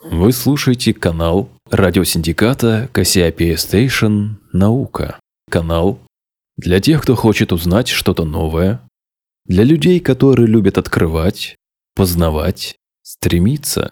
Вы слушаете канал радиосиндиката Cassiopeia Station «Наука». Канал для тех, кто хочет узнать что-то новое, для людей, которые любят открывать, познавать, стремиться.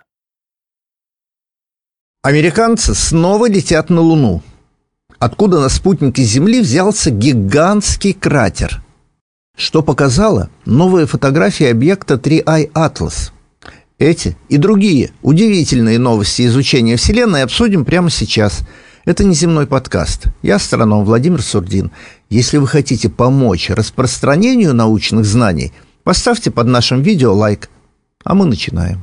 Американцы снова летят на Луну, откуда на спутнике Земли взялся гигантский кратер, что показала новая фотография объекта 3I Atlas. Эти и другие удивительные новости изучения Вселенной обсудим прямо сейчас. Это неземной подкаст. Я астроном Владимир Сурдин. Если вы хотите помочь распространению научных знаний, поставьте под нашим видео лайк. А мы начинаем.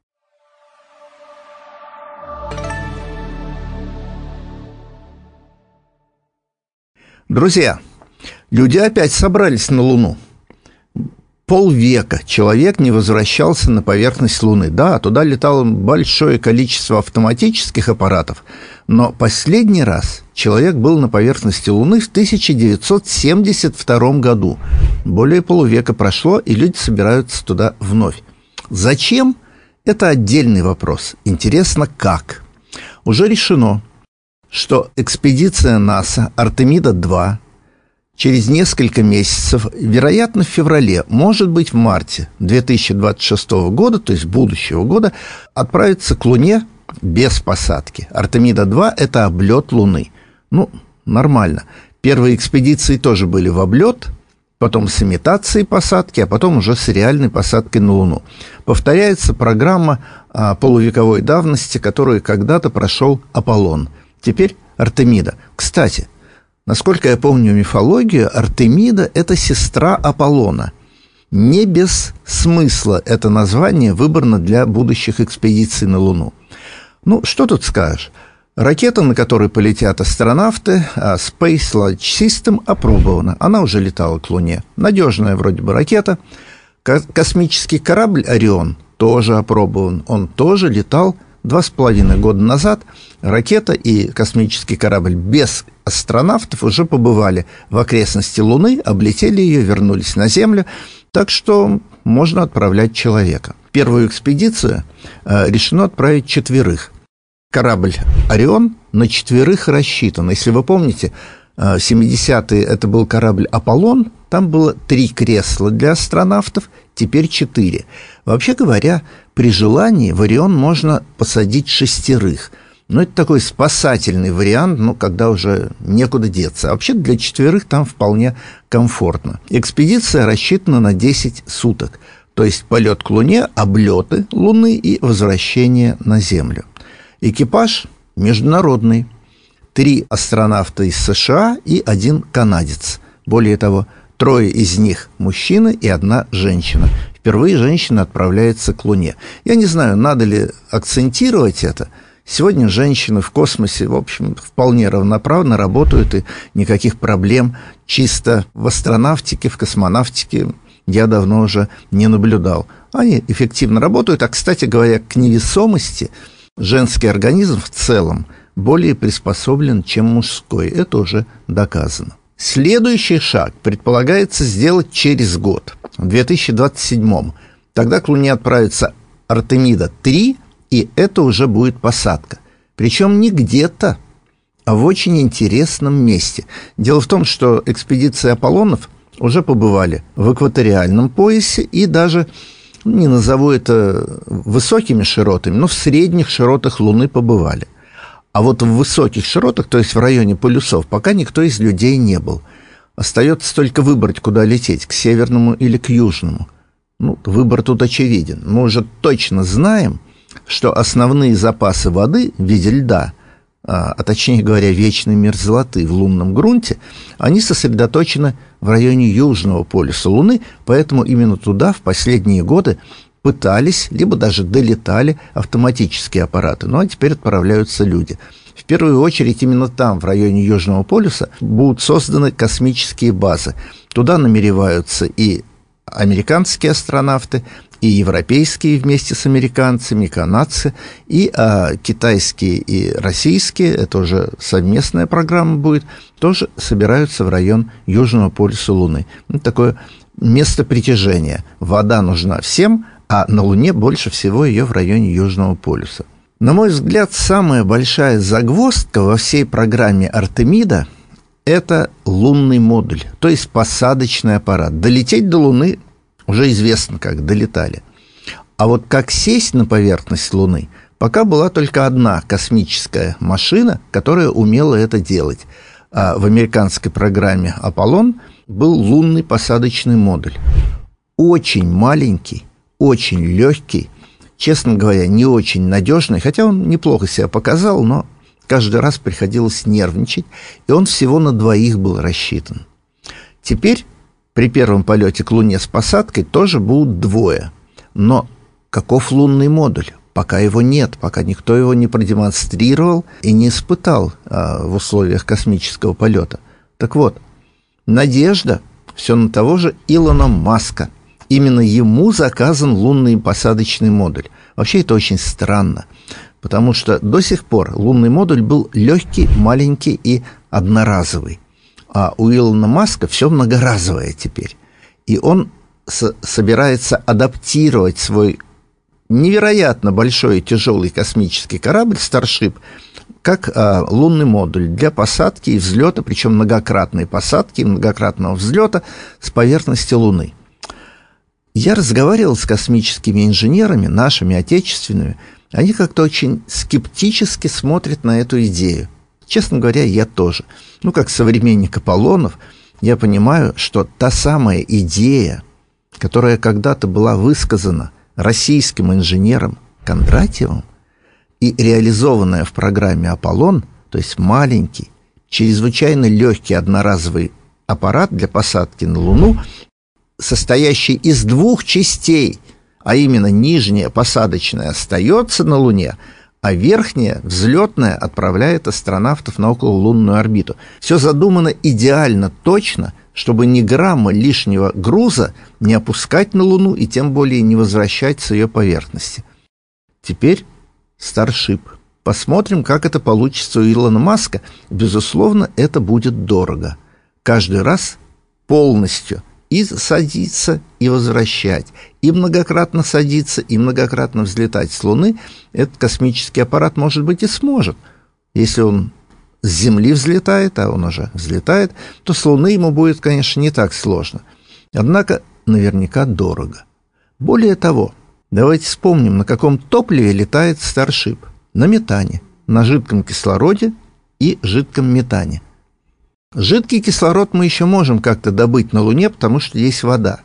Друзья, люди опять собрались на Луну. Полвека человек не возвращался на поверхность Луны. Да, туда летало большое количество автоматических аппаратов, но последний раз человек был на поверхности Луны в 1972 году. Более полувека прошло, и люди собираются туда вновь. Зачем? Это отдельный вопрос. Интересно, как? Уже решено, что экспедиция НАСА «Артемида-2» через несколько месяцев, вероятно, в феврале, может быть, в марте 2026 года, то есть будущего года, отправится к Луне без посадки. Артемида-2 – это облет Луны. Ну, нормально. Первые экспедиции тоже были в облет, потом с имитацией посадки, а потом уже с реальной посадкой на Луну. Повторяется программа полувековой давности, которую когда-то прошел Аполлон. Теперь Артемида. Кстати, насколько я помню мифологию, Артемида – это сестра Аполлона. Не без смысла это название выбрано для будущих экспедиций на Луну. Ну, что тут скажешь? Ракета, на которой полетят астронавты, Space Launch System, опробована. Она уже летала к Луне. Надежная вроде бы ракета. Космический корабль «Орион» тоже опробован. Он тоже летал 2,5 года назад. Ракета и космический корабль без астронавтов уже побывали в окрестности Луны, облетели ее, вернулись на Землю, так что можно отправлять человека. Первую экспедицию решено отправить 4. Корабль «Орион» на 4 рассчитан. Если вы помните, 70-е это был корабль «Аполлон», там было 3 кресла для астронавтов, теперь 4. Вообще говоря, при желании в «Орион» можно посадить 6. Но это такой спасательный вариант, когда уже некуда деться. А вообще для 4 там вполне комфортно. Экспедиция рассчитана на 10 суток. То есть полет к Луне, облеты Луны и возвращение на Землю. Экипаж международный. 3 астронавта из США и 1 канадец. Более того, 3 из них мужчины и 1 женщина. Впервые женщина отправляется к Луне. Я не знаю, надо ли акцентировать это. Сегодня женщины в космосе, в общем, вполне равноправно работают, и никаких проблем чисто в астронавтике, в космонавтике я давно уже не наблюдал. Они эффективно работают, а, кстати говоря, к невесомости женский организм в целом более приспособлен, чем мужской. Это уже доказано. Следующий шаг предполагается сделать через год, в 2027. Тогда к Луне отправится Артемида-3, и это уже будет посадка. Причем не где-то, а в очень интересном месте. Дело в том, что экспедиции Аполлонов уже побывали в экваториальном поясе и даже, не назову это высокими широтами, но в средних широтах Луны побывали. А вот в высоких широтах, то есть в районе полюсов, пока никто из людей не был. Остается только выбрать, куда лететь, к северному или к южному. Выбор тут очевиден. Мы уже точно знаем, что основные запасы воды в виде льда, а точнее говоря, вечной мерзлоты в лунном грунте, они сосредоточены в районе южного полюса Луны, поэтому именно туда в последние годы пытались, либо даже долетали автоматические аппараты. Ну, а теперь отправляются люди. В первую очередь именно там, в районе Южного полюса, будут созданы космические базы. Туда намереваются и американские астронавты, и европейские вместе с американцами, и канадцы, и китайские и российские, это уже совместная программа будет, тоже собираются в район Южного полюса Луны. Такое место притяжения. Вода нужна всем, а на Луне больше всего ее в районе Южного полюса. На мой взгляд, самая большая загвоздка во всей программе Артемида – это лунный модуль, то есть посадочный аппарат. Долететь до Луны уже известно, как долетали. А вот как сесть на поверхность Луны, пока была только одна космическая машина, которая умела это делать. А в американской программе «Аполлон» был лунный посадочный модуль. Очень маленький, очень легкий, честно говоря, не очень надежный, хотя он неплохо себя показал, но каждый раз приходилось нервничать, и он всего на 2 был рассчитан. Теперь при первом полете к Луне с посадкой тоже будут 2. Но каков лунный модуль? Пока его нет, пока никто его не продемонстрировал и не испытал в условиях космического полета. Так вот, надежда все на того же Илона Маска. Именно ему заказан лунный посадочный модуль. Вообще это очень странно, потому что до сих пор лунный модуль был легкий, маленький и одноразовый. А у Илона Маска все многоразовое теперь. И он собирается адаптировать свой невероятно большой и тяжелый космический корабль Starship как лунный модуль для посадки и взлета, причем многократной посадки и многократного взлета с поверхности Луны. Я разговаривал с космическими инженерами, нашими отечественными. Они как-то очень скептически смотрят на эту идею. Честно говоря, я тоже. Как современник Аполлонов, я понимаю, что та самая идея, которая когда-то была высказана российским инженером Кондратьевым и реализованная в программе «Аполлон», то есть маленький, чрезвычайно легкий одноразовый аппарат для посадки на Луну, состоящий из 2 частей, а именно нижняя посадочная остается на Луне, а верхняя, взлетная, отправляет астронавтов на окололунную орбиту. Все задумано идеально точно, чтобы ни грамма лишнего груза не опускать на Луну и тем более не возвращать с ее поверхности. Теперь Starship. Посмотрим, как это получится у Илона Маска. Безусловно, это будет дорого. Каждый раз полностью и садиться, и возвращать, и многократно садиться, и многократно взлетать с Луны. Этот космический аппарат, может быть, и сможет. Если он с Земли взлетает, а он уже взлетает, то с Луны ему будет, конечно, не так сложно. Однако наверняка дорого. Более того, давайте вспомним, на каком топливе летает Starship. На метане, на жидком кислороде и жидком метане. Жидкий кислород мы еще можем как-то добыть на Луне, потому что есть вода.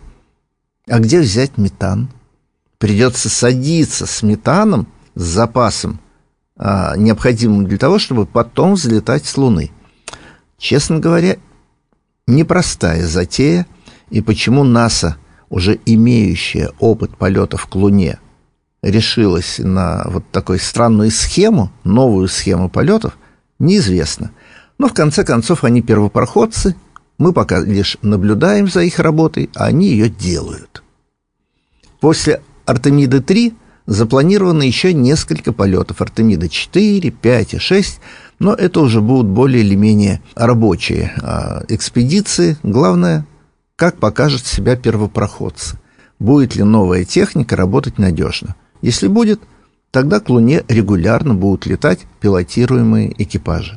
А где взять метан? Придется садиться с метаном, с запасом, необходимым для того, чтобы потом взлетать с Луны. Честно говоря, непростая затея, и почему НАСА, уже имеющая опыт полетов к Луне, решилась на вот такую странную схему, новую схему полетов, неизвестно. Но в конце концов они первопроходцы, мы пока лишь наблюдаем за их работой, а они ее делают. После Артемиды-3 запланировано еще несколько полетов. Артемида 4, 5 и 6, но это уже будут более или менее рабочие экспедиции. Главное, как покажут себя первопроходцы. Будет ли новая техника работать надежно? Если будет, тогда к Луне регулярно будут летать пилотируемые экипажи.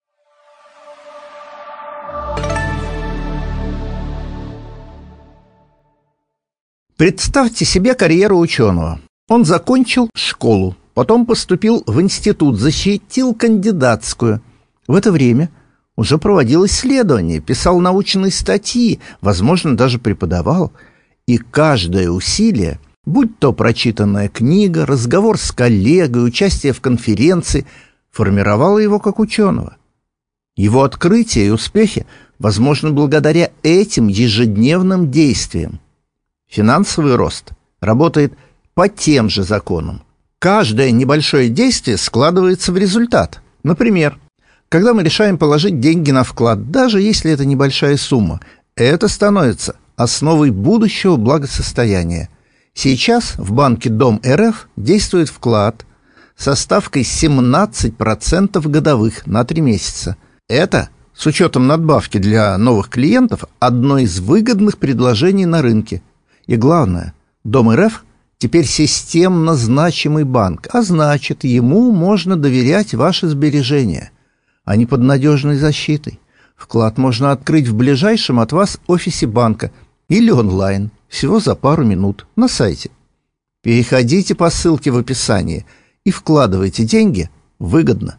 Представьте себе карьеру ученого. Он закончил школу, потом поступил в институт, защитил кандидатскую. В это время уже проводил исследования, писал научные статьи, возможно, даже преподавал. И каждое усилие, будь то прочитанная книга, разговор с коллегой, участие в конференции, формировало его как ученого. Его открытия и успехи возможны благодаря этим ежедневным действиям. Финансовый рост работает по тем же законам. Каждое небольшое действие складывается в результат. Например, когда мы решаем положить деньги на вклад, даже если это небольшая сумма, это становится основой будущего благосостояния. Сейчас в банке Дом РФ действует вклад со ставкой 17% годовых на 3 месяца. Это, с учетом надбавки для новых клиентов, одно из выгодных предложений на рынке. И главное, Дом РФ теперь системно значимый банк, а значит, ему можно доверять ваши сбережения. Они под надежной защитой. Вклад можно открыть в ближайшем от вас офисе банка или онлайн, всего за пару минут на сайте. Переходите по ссылке в описании и вкладывайте деньги выгодно.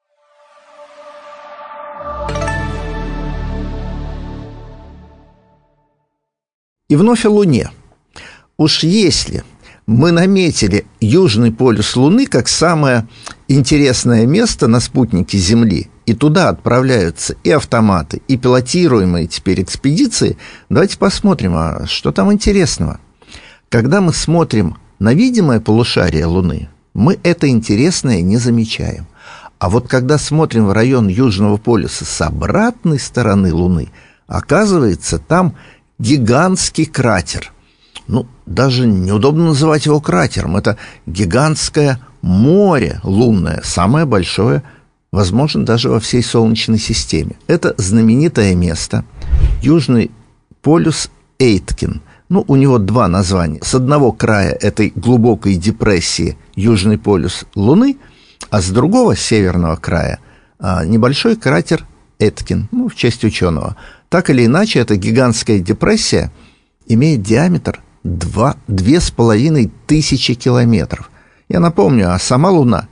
И вновь о Луне. Уж если мы наметили южный полюс Луны как самое интересное место на спутнике Земли, и туда отправляются и автоматы, и пилотируемые теперь экспедиции, давайте посмотрим, а что там интересного. Когда мы смотрим на видимое полушарие Луны, мы это интересное не замечаем. А вот когда смотрим в район Южного полюса с обратной стороны Луны, оказывается, там гигантский кратер. Даже неудобно называть его кратером. Это гигантское море лунное, самое большое, возможно, даже во всей Солнечной системе. Это знаменитое место, Южный полюс Эйткин. У него два названия. С одного края этой глубокой депрессии Южный полюс Луны, а с другого, северного края, небольшой кратер Эйткин, в честь ученого. Так или иначе, эта гигантская депрессия имеет диаметр 2500 километров. Я напомню, а сама Луна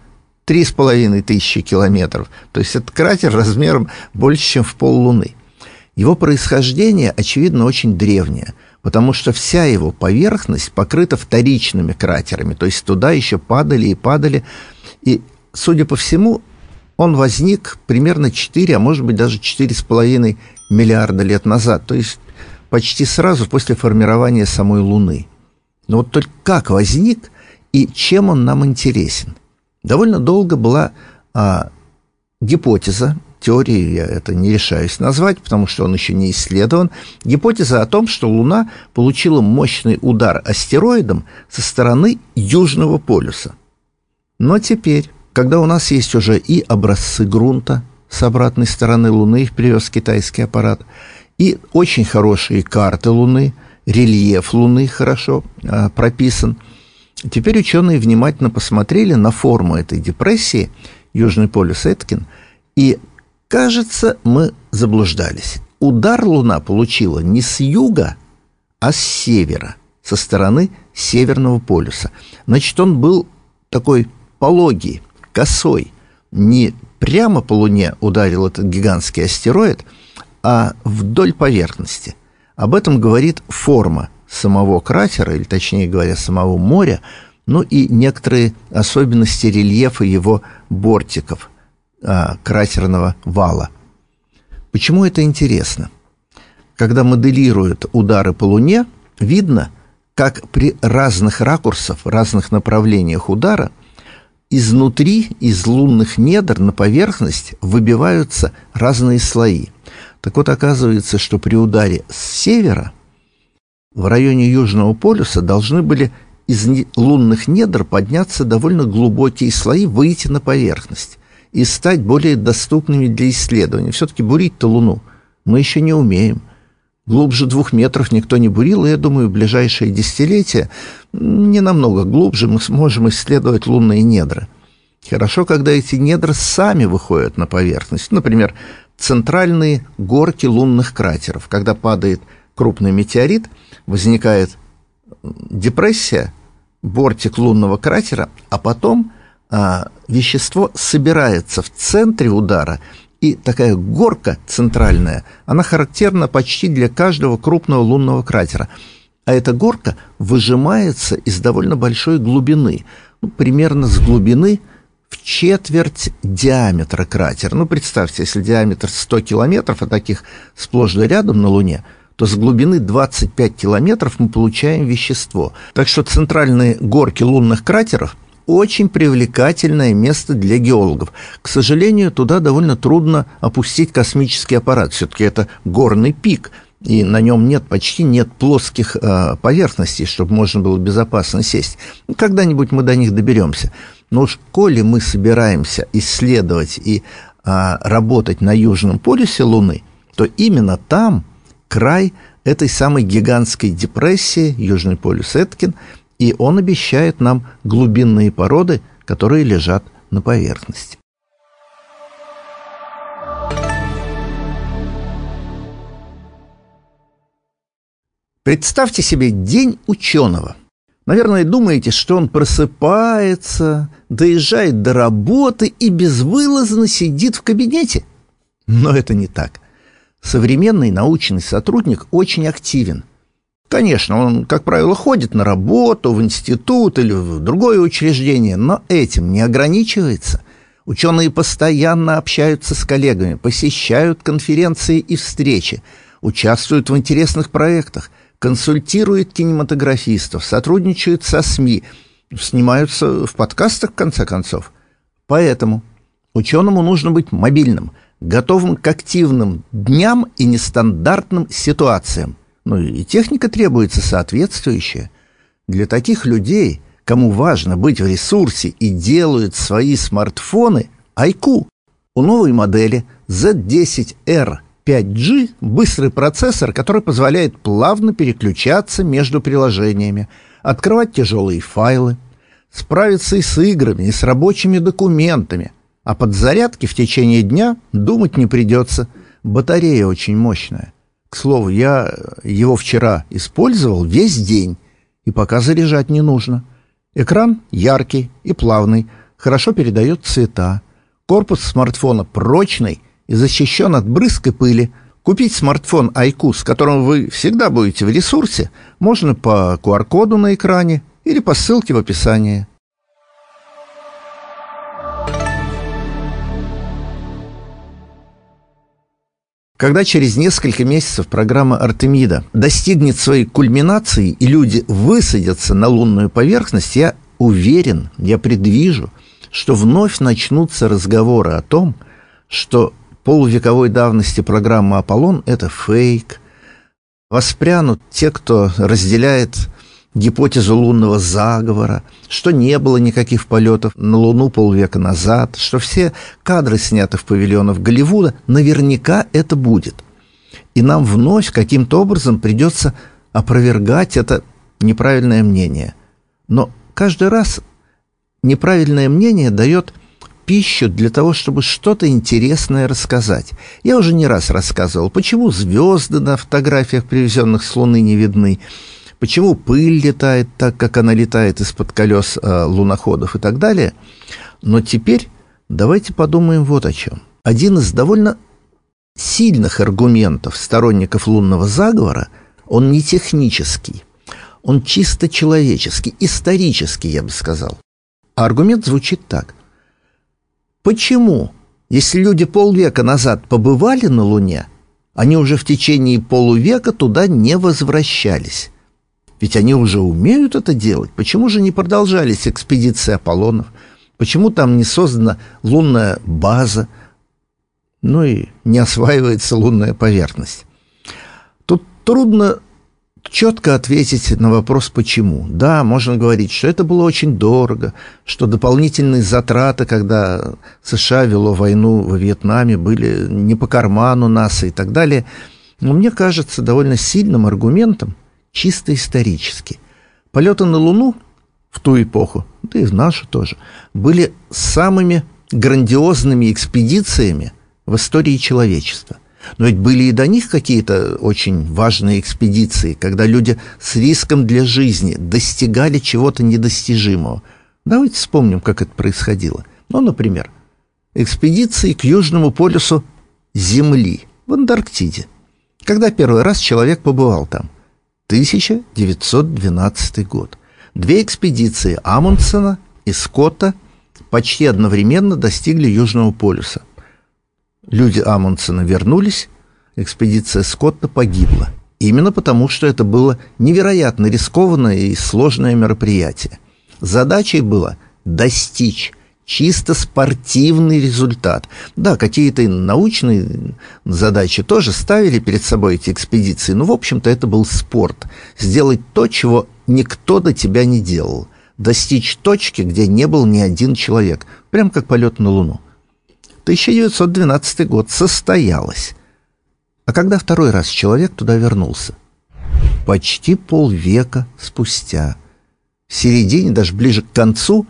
3500 километров. То есть это кратер размером больше, чем в пол Луны. Его происхождение, очевидно, очень древнее, потому что вся его поверхность покрыта вторичными кратерами. То есть туда еще падали и падали. И, судя по всему, он возник примерно 4, а может быть даже 4,5 миллиарда лет назад. То есть почти сразу после формирования самой Луны. Но вот только как возник и чем он нам интересен? Довольно долго была гипотеза, теорию я это не решаюсь назвать, потому что он еще не исследован, гипотеза о том, что Луна получила мощный удар астероидом со стороны Южного полюса. Но теперь, когда у нас есть уже и образцы грунта с обратной стороны Луны, их привез китайский аппарат, и очень хорошие карты Луны, рельеф Луны хорошо прописан. Теперь ученые внимательно посмотрели на форму этой депрессии, Южный полюс Эйткин, и, кажется, мы заблуждались. Удар Луна получила не с юга, а с севера, со стороны Северного полюса. Значит, он был такой пологий, косой. Не прямо по Луне ударил этот гигантский астероид, а вдоль поверхности. Об этом говорит форма самого кратера, или точнее говоря, самого моря, и некоторые особенности рельефа его бортиков, кратерного вала. Почему это интересно? Когда моделируют удары по Луне, видно, как при разных ракурсах, разных направлениях удара изнутри, из лунных недр на поверхность выбиваются разные слои. Так вот, оказывается, что при ударе с севера в районе Южного полюса должны были из лунных недр подняться довольно глубокие слои, выйти на поверхность и стать более доступными для исследований. Все-таки бурить-то Луну мы еще не умеем. Глубже 2 метров никто не бурил, и я думаю, в ближайшие десятилетия, не намного глубже, мы сможем исследовать лунные недра. Хорошо, когда эти недра сами выходят на поверхность. Например, центральные горки лунных кратеров. Когда падает крупный метеорит, возникает депрессия, бортик лунного кратера, а потом вещество собирается в центре удара, и такая горка центральная, она характерна почти для каждого крупного лунного кратера. А эта горка выжимается из довольно большой глубины, примерно с глубины в четверть диаметра кратера. Представьте, если диаметр 100 километров, а таких сплошь да рядом на Луне, то с глубины 25 километров мы получаем вещество. Так что центральные горки лунных кратеров очень привлекательное место для геологов. К сожалению, туда довольно трудно опустить космический аппарат. Все-таки это горный пик, и на нем почти нет плоских поверхностей, чтобы можно было безопасно сесть. Когда-нибудь мы до них доберемся. Но уж коли мы собираемся исследовать и работать на Южном полюсе Луны, то именно там край этой самой гигантской депрессии, Южный полюс Эйткин, И он обещает нам глубинные породы, которые лежат на поверхности. Представьте себе день ученого. Наверное, думаете, что он просыпается, доезжает до работы и безвылазно сидит в кабинете. Но это не так. Современный научный сотрудник очень активен. Конечно, он, как правило, ходит на работу, в институт или в другое учреждение, но этим не ограничивается. Ученые постоянно общаются с коллегами, посещают конференции и встречи, участвуют в интересных проектах, консультируют кинематографистов, сотрудничают со СМИ, снимаются в подкастах, в конце концов. Поэтому ученому нужно быть мобильным, готовым к активным дням и нестандартным ситуациям. Ну и техника требуется соответствующая. Для таких людей, кому важно быть в ресурсе и делают свои смартфоны, IQ. У новой модели Z10R 5G быстрый процессор, который позволяет плавно переключаться между приложениями, открывать тяжелые файлы, справиться и с играми, и с рабочими документами. О подзарядке в течение дня думать не придется. Батарея очень мощная. К слову, я его вчера использовал весь день, и пока заряжать не нужно. Экран яркий и плавный, хорошо передает цвета. Корпус смартфона прочный и защищен от брызг и пыли. Купить смартфон IQ, с которым вы всегда будете в ресурсе, можно по QR-коду на экране или по ссылке в описании. Когда через несколько месяцев программа Артемида достигнет своей кульминации и люди высадятся на лунную поверхность, я уверен, я предвижу, что вновь начнутся разговоры о том, что полувековой давности программа «Аполлон» — это фейк. Воспрянут те, кто разделяет гипотезу лунного заговора, что не было никаких полетов на Луну полвека назад, что все кадры сняты в павильонах Голливуда, наверняка это будет. И нам вновь каким-то образом придется опровергать это неправильное мнение. Но каждый раз неправильное мнение дает пищу для того, чтобы что-то интересное рассказать. Я уже не раз рассказывал, почему звезды на фотографиях, привезенных с Луны, не видны, почему пыль летает так, как она летает из-под колес луноходов и так далее. Но теперь давайте подумаем вот о чем. Один из довольно сильных аргументов сторонников лунного заговора, он не технический, он чисто человеческий, исторический, я бы сказал. А аргумент звучит так. Почему, если люди полвека назад побывали на Луне, они уже в течение полувека туда не возвращались? Ведь они уже умеют это делать. Почему же не продолжались экспедиции Аполлонов? Почему там не создана лунная база? Ну и не осваивается лунная поверхность. Тут трудно четко ответить на вопрос «почему?». Да, можно говорить, что это было очень дорого, что дополнительные затраты, когда США вело войну во Вьетнаме, были не по карману НАСА и так далее. Но мне кажется довольно сильным аргументом, чисто исторически. Полеты на Луну в ту эпоху, да и в нашу тоже, были самыми грандиозными экспедициями в истории человечества. Но ведь были и до них какие-то очень важные экспедиции, когда люди с риском для жизни достигали чего-то недостижимого. Давайте вспомним, как это происходило. Ну, например, экспедиции к Южному полюсу Земли в Антарктиде. Когда первый раз человек побывал там? 1912 год. Две экспедиции Амундсена и Скотта почти одновременно достигли Южного полюса. Люди Амундсена вернулись, экспедиция Скотта погибла. Именно потому, что это было невероятно рискованное и сложное мероприятие. Задачей было достичь чисто спортивный результат. Да, какие-то научные задачи тоже ставили перед собой эти экспедиции, но, в общем-то, это был спорт. Сделать то, чего никто до тебя не делал. Достичь точки, где не был ни один человек. Прям как полет на Луну. 1912 год состоялось. А когда второй раз человек туда вернулся? Почти полвека спустя. в середине, даже ближе к концу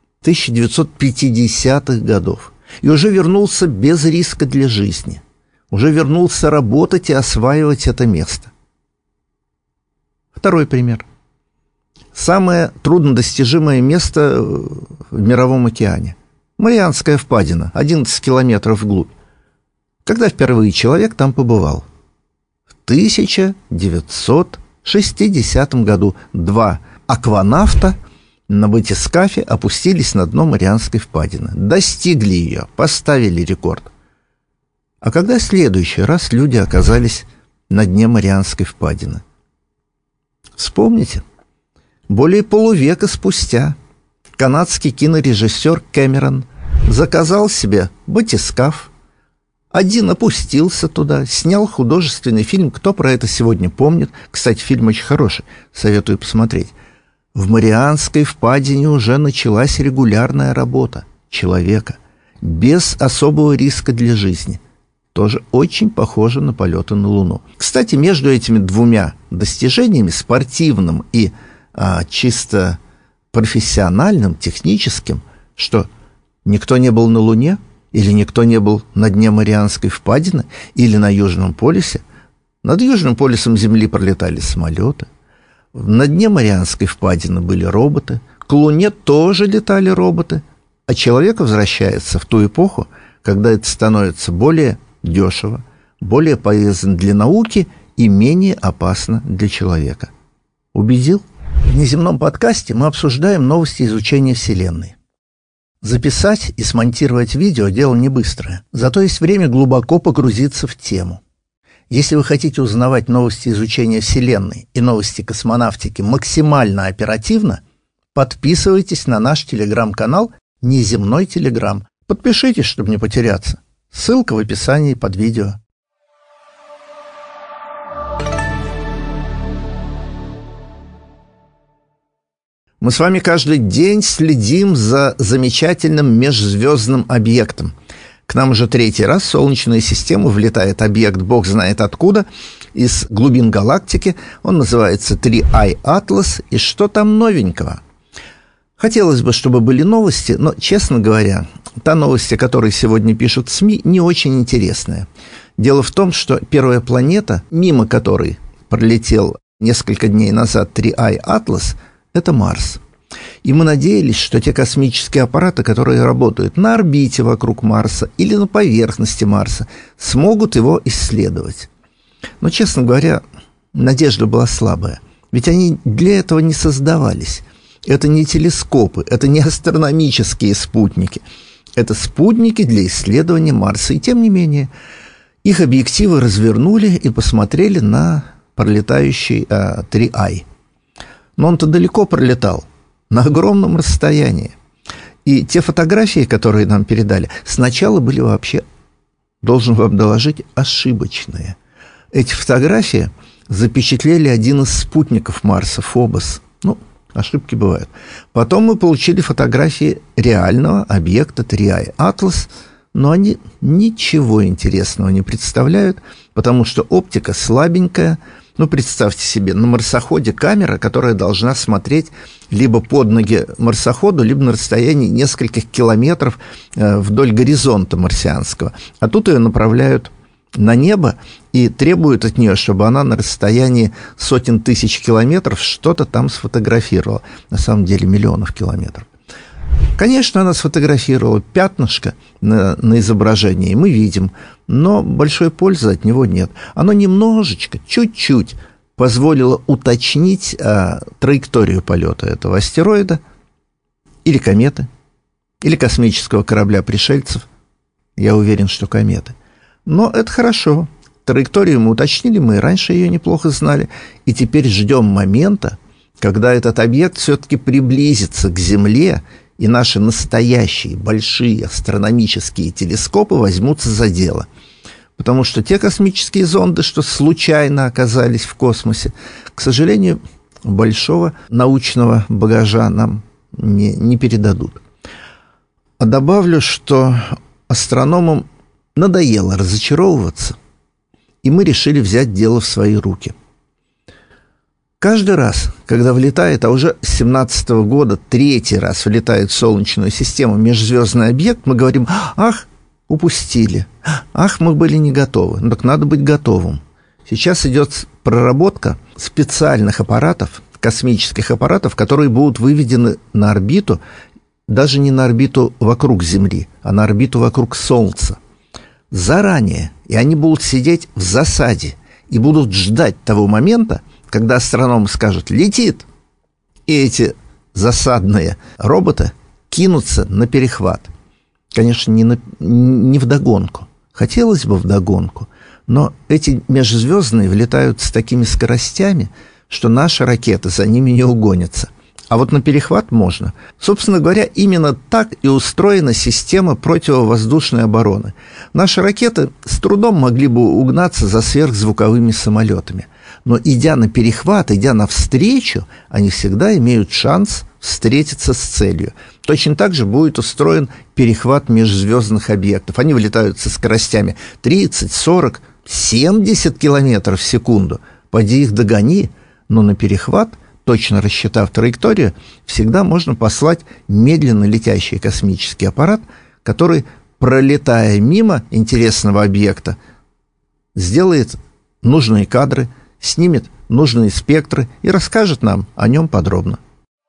1950-х годов. И уже вернулся без риска для жизни. Уже вернулся работать и осваивать это место. Второй пример. Самое труднодостижимое место в Мировом океане. Марианская впадина, 11 километров вглубь. Когда впервые человек там побывал? В 1960 году 2 акванавта на батискафе опустились на дно Марианской впадины. Достигли ее, поставили рекорд. А когда в следующий раз люди оказались на дне Марианской впадины? Вспомните, более полувека спустя канадский кинорежиссер Кэмерон заказал себе батискаф, один опустился туда, снял художественный фильм. Кто про это сегодня помнит? Кстати, фильм очень хороший, советую посмотреть. В Марианской впадине уже началась регулярная работа человека, без особого риска для жизни. Тоже очень похоже на полеты на Луну. Кстати, между этими двумя достижениями, спортивным и чисто профессиональным, техническим, что никто не был на Луне, или никто не был на дне Марианской впадины, или на Южном полюсе. Над Южным полюсом Земли пролетали самолеты. На дне Марианской впадины были роботы. К Луне тоже летали роботы. А человек возвращается в ту эпоху, когда это становится более дешево, более полезно для науки и менее опасно для человека. Убедил? В внеземном подкасте мы обсуждаем новости изучения Вселенной. Записать и смонтировать видео – дело не быстрое, зато есть время глубоко погрузиться в тему. Если вы хотите узнавать новости изучения Вселенной и новости космонавтики максимально оперативно, подписывайтесь на наш телеграм-канал «Неземной Телеграм». Подпишитесь, чтобы не потеряться. Ссылка в описании под видео. Мы с вами каждый день следим за замечательным межзвездным объектом. К нам уже 3-й раз в Солнечную систему влетает объект, бог знает откуда, из глубин галактики. Он называется 3I Atlas. И что там новенького? Хотелось бы, чтобы были новости, но, честно говоря, та новость, о которой сегодня пишут СМИ, не очень интересная. Дело в том, что первая планета, мимо которой пролетел несколько дней назад 3I Atlas, это Марс. И мы надеялись, что те космические аппараты, которые работают на орбите вокруг Марса или на поверхности Марса, смогут его исследовать. Но, честно говоря, надежда была слабая. Ведь они для этого не создавались. Это не телескопы, это не астрономические спутники. Это спутники для исследования Марса. И тем не менее, их объективы развернули и посмотрели на пролетающий 3I. Но он-то далеко пролетал, на огромном расстоянии. И те фотографии, которые нам передали, сначала были вообще, должен вам доложить, ошибочные. Эти фотографии запечатлели один из спутников Марса, Фобос. Ну, ошибки бывают. Потом мы получили фотографии реального объекта 3I Atlas, но они ничего интересного не представляют, потому что оптика слабенькая. Ну, представьте себе, на марсоходе камера, которая должна смотреть либо под ноги марсоходу, либо на расстоянии нескольких километров вдоль горизонта марсианского. А тут ее направляют на небо и требуют от нее, чтобы она на расстоянии сотен тысяч километров что-то там сфотографировала. На самом деле миллионов километров. Конечно, она сфотографировала пятнышко на изображении, мы видим, но большой пользы от него нет. Оно немножечко, чуть-чуть позволило уточнить траекторию полета этого астероида или кометы, или космического корабля пришельцев. Я уверен, что кометы. Но это хорошо. Траекторию мы уточнили, мы и раньше ее неплохо знали, и теперь ждем момента, когда этот объект все-таки приблизится к Земле, и наши настоящие большие астрономические телескопы возьмутся за дело. Потому что те космические зонды, что случайно оказались в космосе, к сожалению, большого научного багажа нам не передадут. А добавлю, что астрономам надоело разочаровываться, и мы решили взять дело в свои руки. Каждый раз, когда влетает, а уже с 2017 года третий раз влетает в Солнечную систему межзвездный объект, мы говорим: ах, упустили, ах, мы были не готовы. Ну так надо быть готовым. Сейчас идет проработка специальных аппаратов, космических аппаратов, которые будут выведены на орбиту, даже не на орбиту вокруг Земли, а на орбиту вокруг Солнца. Заранее. И они будут сидеть в засаде и будут ждать того момента, когда астроном скажет: летит. И эти засадные роботы кинутся на перехват. Конечно, не вдогонку. Хотелось бы вдогонку, но эти межзвездные влетают с такими скоростями, что наши ракеты за ними не угонятся. А вот на перехват можно. Собственно говоря, именно так и устроена система противовоздушной обороны. Наши ракеты с трудом могли бы угнаться за сверхзвуковыми самолетами. Но идя на перехват, идя навстречу, они всегда имеют шанс встретиться с целью. Точно так же будет устроен перехват межзвездных объектов. Они вылетают со скоростями 30, 40, 70 километров в секунду. Поди их догони, но на перехват, точно рассчитав траекторию, всегда можно послать медленно летящий космический аппарат, который, пролетая мимо интересного объекта, сделает нужные кадры, снимет нужные спектры и расскажет нам о нем подробно.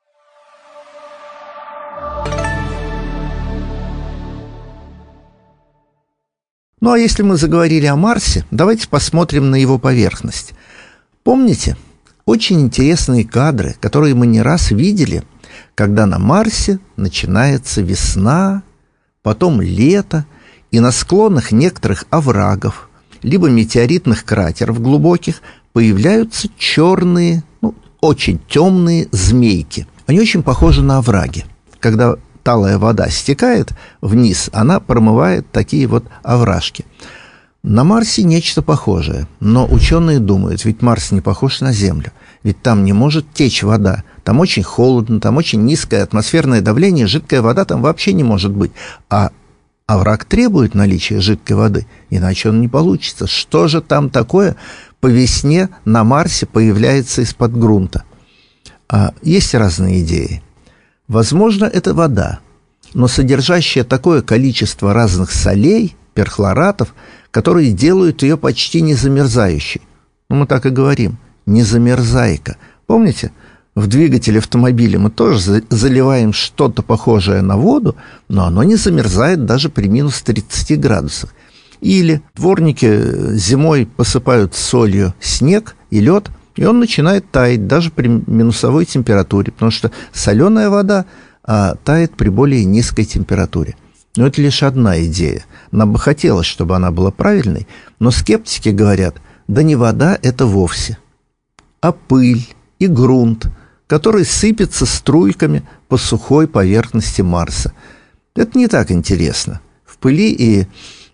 Ну а если мы заговорили о Марсе, давайте посмотрим на его поверхность. Помните очень интересные кадры, которые мы не раз видели, когда на Марсе начинается весна, потом лето, и на склонах некоторых оврагов, либо метеоритных кратеров глубоких, появляются черные, очень темные змейки. Они очень похожи на овраги. Когда талая вода стекает вниз, она промывает такие вот овражки. На Марсе нечто похожее, но ученые думают, ведь Марс не похож на Землю, ведь там не может течь вода, там очень холодно, там очень низкое атмосферное давление, жидкая вода там вообще не может быть, а овраг требует наличия жидкой воды, иначе он не получится. Что же там такое по весне на Марсе появляется из-под грунта? Есть разные идеи. Возможно, это вода, но содержащая такое количество разных солей, перхлоратов, которые делают ее почти незамерзающей. Мы так и говорим: незамерзайка. Помните, в двигателе автомобиля мы тоже заливаем что-то похожее на воду, но оно не замерзает даже при минус 30 градусах. Или дворники зимой посыпают солью снег и лед, и он начинает таять даже при минусовой температуре, потому что соленая вода тает при более низкой температуре. Но это лишь одна идея. Нам бы хотелось, чтобы она была правильной, но скептики говорят: да не вода это вовсе, а пыль и грунт, который сыпется струйками по сухой поверхности Марса. Это не так интересно. В пыли и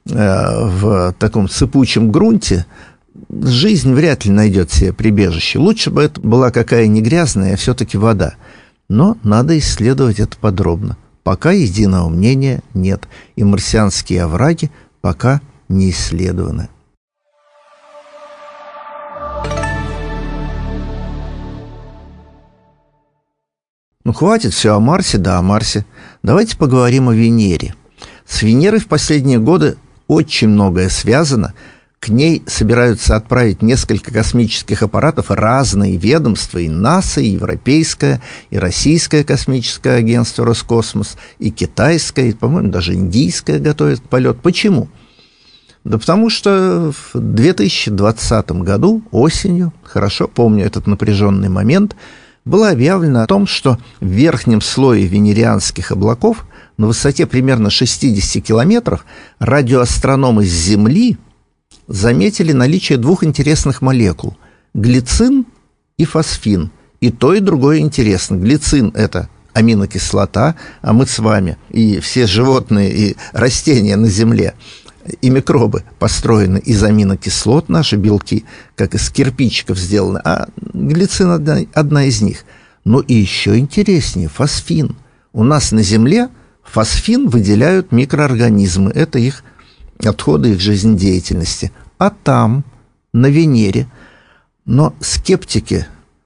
в таком сыпучем грунте жизнь вряд ли найдет себе прибежище. Лучше бы это была какая не грязная, а все-таки вода. Но надо исследовать это подробно. Пока единого мнения нет, и марсианские овраги пока не исследованы. Хватит все о Марсе, да о Марсе. Давайте поговорим о Венере. С Венерой в последние годы очень многое связано. К ней собираются отправить несколько космических аппаратов, разные ведомства, и НАСА, и Европейское, и Российское космическое агентство Роскосмос, и китайское, и, по-моему, даже индийское готовит полет. Почему? Да потому что в 2020 году, осенью, хорошо помню этот напряженный момент, было объявлено о том, что в верхнем слое венерианских облаков на высоте примерно 60 километров радиоастрономы с Земли заметили наличие двух интересных молекул – глицин и фосфин. И то, и другое интересно. Глицин – это аминокислота, а мы с вами и все животные и растения на Земле и микробы построены из аминокислот, наши белки, как из кирпичиков сделаны, а глицин одна из них. Но и еще интереснее – фосфин. У нас на Земле фосфин выделяют микроорганизмы, это их отходы их жизнедеятельности. А там, на Венере, но скептики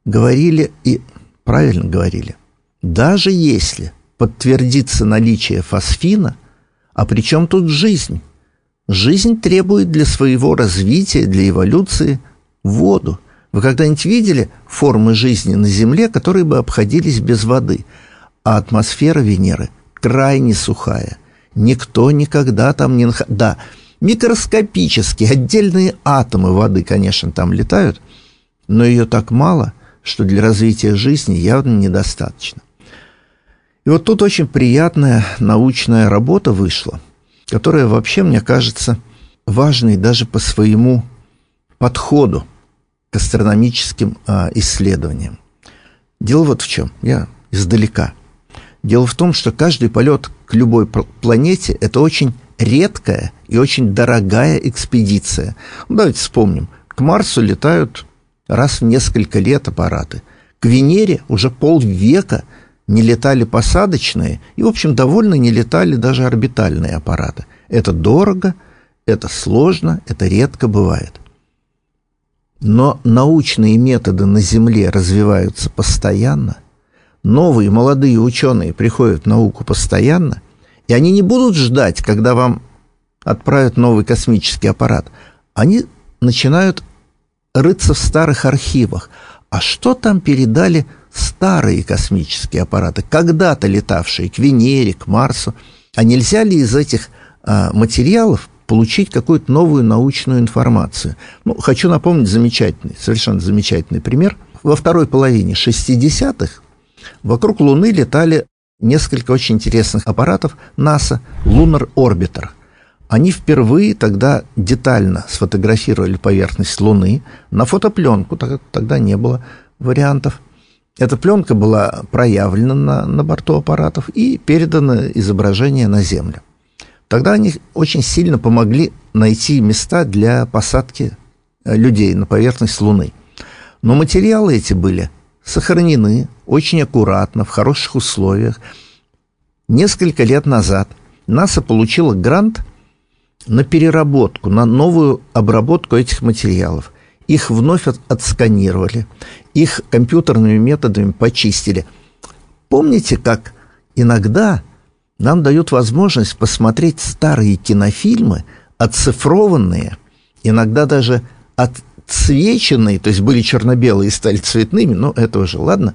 говорили, и правильно говорили, даже если подтвердится наличие фосфина, а при чем тут жизнь? Жизнь требует для своего развития, для эволюции воду. Вы когда-нибудь видели формы жизни на Земле, которые бы обходились без воды? А атмосфера Венеры крайне сухая. Никто никогда там не находил. Да, микроскопические, отдельные атомы воды, конечно, там летают, но ее так мало, что для развития жизни явно недостаточно. И вот тут очень приятная научная работа вышла, которая вообще, мне кажется, важной даже по своему подходу к астрономическим исследованиям. Дело вот в чем. Я издалека. Дело в том, что каждый полет к любой планете – это очень редкая и очень дорогая экспедиция. Ну, давайте вспомним. К Марсу летают раз в несколько лет аппараты. К Венере уже полвека не летали посадочные и, в общем, довольно не летали даже орбитальные аппараты. Это дорого, это сложно, это редко бывает. Но научные методы на Земле развиваются постоянно. Новые молодые ученые приходят в науку постоянно, и они не будут ждать, когда вам отправят новый космический аппарат. Они начинают рыться в старых архивах. А что там передали старые космические аппараты, когда-то летавшие к Венере, к Марсу? А нельзя ли из этих материалов получить какую-то новую научную информацию? Ну, хочу напомнить совершенно замечательный пример. Во второй половине 60-х вокруг Луны летали несколько очень интересных аппаратов НАСА Lunar Orbiter. Они впервые тогда детально сфотографировали поверхность Луны на фотопленку, тогда не было вариантов. Эта пленка была проявлена на борту аппаратов и передано изображение на Землю. Тогда они очень сильно помогли найти места для посадки людей на поверхность Луны. Но материалы эти были сохранены очень аккуратно, в хороших условиях. Несколько лет назад НАСА получила грант на переработку, на новую обработку этих материалов. Их вновь отсканировали, их компьютерными методами почистили. Помните, как иногда нам дают возможность посмотреть старые кинофильмы, оцифрованные, иногда даже отцвеченные, то есть были черно-белые и стали цветными, но это уже ладно,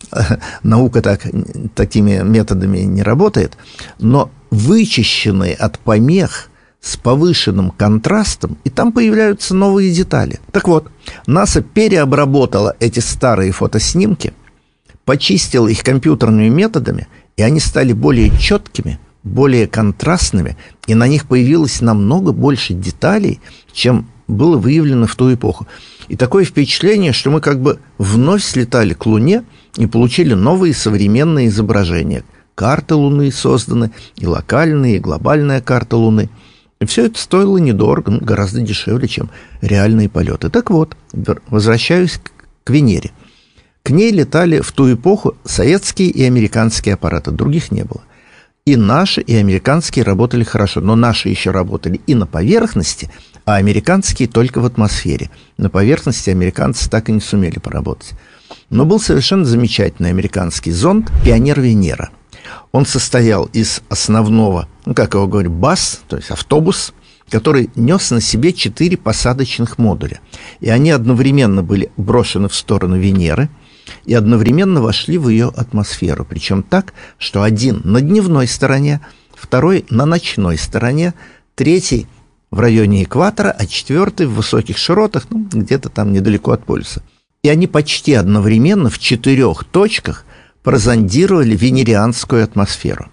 наука такими методами не работает, но вычищенные от помех, с повышенным контрастом, и там появляются новые детали. Так вот, НАСА переобработала эти старые фотоснимки, почистила их компьютерными методами, и они стали более четкими, более контрастными, и на них появилось намного больше деталей, чем было выявлено в ту эпоху. И такое впечатление, что мы как бы вновь слетали к Луне и получили новые современные изображения. Карты Луны созданы, и локальные, и глобальная карта Луны. И все это стоило недорого, гораздо дешевле, чем реальные полеты. Так вот, возвращаюсь к Венере. К ней летали в ту эпоху советские и американские аппараты, других не было. И наши, и американские работали хорошо, но наши еще работали и на поверхности, а американские только в атмосфере. На поверхности американцы так и не сумели поработать. Но был совершенно замечательный американский зонд «Пионер Венера». Он состоял из основного, как его говорят, БАС, то есть автобус, который нес на себе 4 посадочных модуля. И они одновременно были брошены в сторону Венеры и одновременно вошли в ее атмосферу. Причем так, что один на дневной стороне, второй на ночной стороне, третий в районе экватора, а четвертый в высоких широтах, где-то там недалеко от полюса. И они почти одновременно в 4 точках прозондировали венерианскую атмосферу.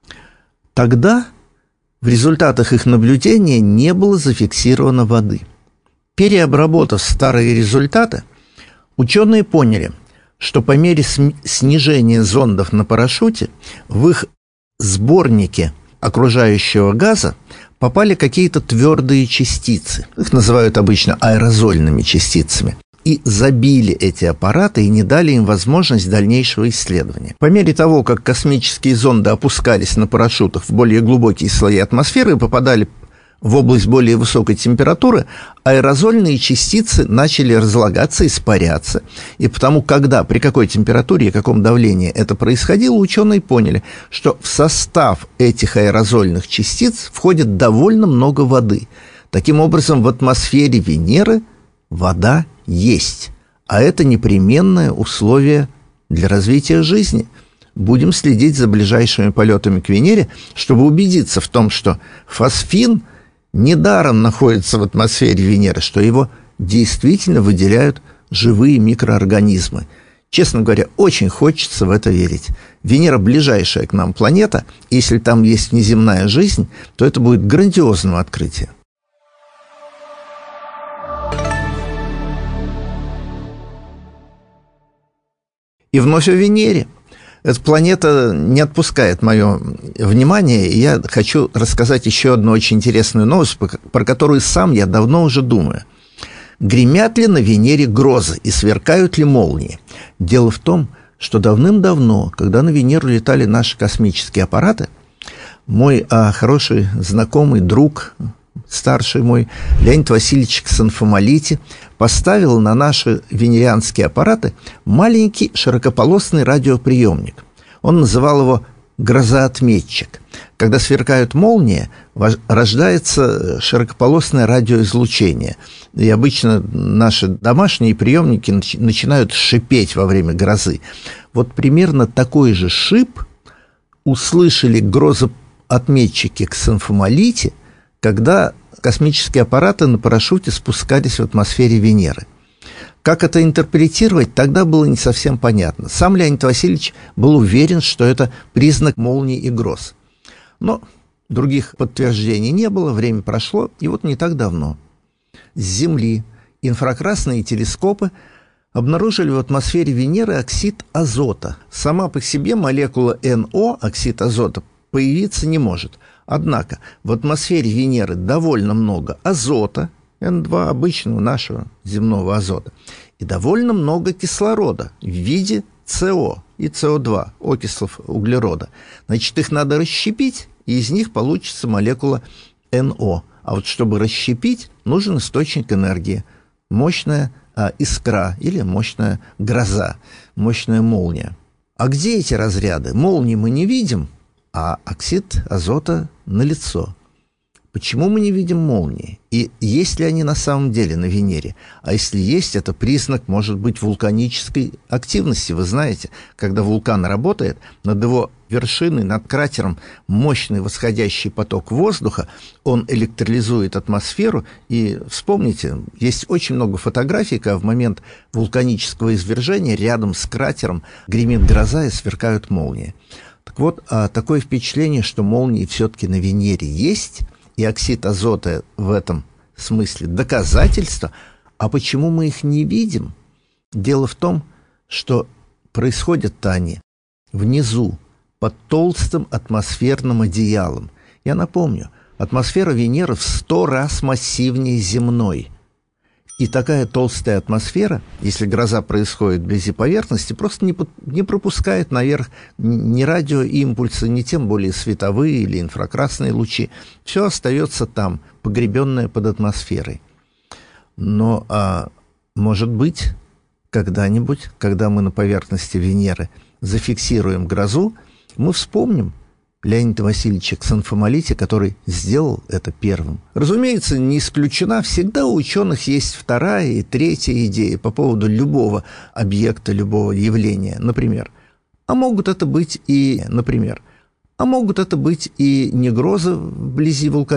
Тогда в результатах их наблюдения не было зафиксировано воды. Переобработав старые результаты, ученые поняли, что по мере снижения зондов на парашюте в их сборнике окружающего газа попали какие-то твердые частицы. Их называют обычно аэрозольными частицами. И забили эти аппараты и не дали им возможность дальнейшего исследования. По мере того, как космические зонды опускались на парашютах в более глубокие слои атмосферы и попадали в область более высокой температуры, аэрозольные частицы начали разлагаться, испаряться. И потому, когда, при какой температуре и каком давлении это происходило, ученые поняли, что в состав этих аэрозольных частиц входит довольно много воды. Таким образом, в атмосфере Венеры вода есть, а это непременное условие для развития жизни. Будем следить за ближайшими полетами к Венере, чтобы убедиться в том, что фосфин недаром находится в атмосфере Венеры, что его действительно выделяют живые микроорганизмы. Честно говоря, очень хочется в это верить. Венера ближайшая к нам планета, и если там есть внеземная жизнь, то это будет грандиозным открытием. И вновь о Венере. Эта планета не отпускает мое внимание, и я хочу рассказать еще одну очень интересную новость, про которую сам я давно уже думаю. Гремят ли на Венере грозы и сверкают ли молнии? Дело в том, что давным-давно, когда на Венеру летали наши космические аппараты, мой хороший знакомый, друг, старший мой, Леонид Васильевич Ксенфомолити, поставил на наши венерианские аппараты маленький широкополосный радиоприемник. Он называл его грозоотметчик. Когда сверкают молнии, рождается широкополосное радиоизлучение. И обычно наши домашние приемники начинают шипеть во время грозы. Вот примерно такой же шип услышали грозоотметчики Ксенфомолити, когда космические аппараты на парашюте спускались в атмосфере Венеры. Как это интерпретировать, тогда было не совсем понятно. Сам Леонид Васильевич был уверен, что это признак молний и гроз. Но других подтверждений не было, время прошло, и вот не так давно с Земли инфракрасные телескопы обнаружили в атмосфере Венеры оксид азота. Сама по себе молекула НО, оксид азота, появиться не может. Однако в атмосфере Венеры довольно много азота, N2 обычного нашего земного азота, и довольно много кислорода в виде СО и СО2, окислов углерода. Значит, их надо расщепить, и из них получится молекула НО. А вот чтобы расщепить, нужен источник энергии, мощная искра или мощная гроза, мощная молния. А где эти разряды? Молнии мы не видим, а оксид азота налицо. Почему мы не видим молнии? И есть ли они на самом деле на Венере? А если есть, это признак, может быть, вулканической активности. Вы знаете, когда вулкан работает, над его вершиной, над кратером мощный восходящий поток воздуха, он электролизует атмосферу. И вспомните, есть очень много фотографий, когда в момент вулканического извержения рядом с кратером гремит гроза и сверкают молнии. Так вот, такое впечатление, что молнии все-таки на Венере есть, и оксид азота в этом смысле доказательство. А почему мы их не видим? Дело в том, что происходят-то они внизу, под толстым атмосферным одеялом. Я напомню, атмосфера Венеры в 100 раз массивнее земной. И такая толстая атмосфера, если гроза происходит вблизи поверхности, просто не пропускает наверх ни радиоимпульсы, ни тем более световые или инфракрасные лучи. Все остается там, погребенное под атмосферой. Но, может быть, когда-нибудь, когда мы на поверхности Венеры зафиксируем грозу, мы вспомним Леонида Васильевича Ксенфомолити, который сделал это первым. Разумеется, не исключена, всегда у ученых есть вторая и третья идея по поводу любого объекта, любого явления. Например, могут это быть и не грозы вблизи вулкана,